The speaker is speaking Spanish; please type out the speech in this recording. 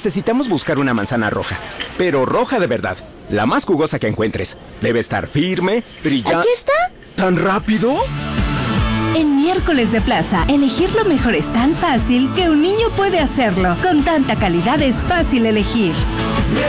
necesitamos buscar una manzana roja, pero roja de verdad, la más jugosa que encuentres. Debe estar firme, brillante. ¿Aquí está? ¿Tan rápido? En Miércoles de Plaza, elegir lo mejor es tan fácil que un niño puede hacerlo. Con tanta calidad es fácil elegir.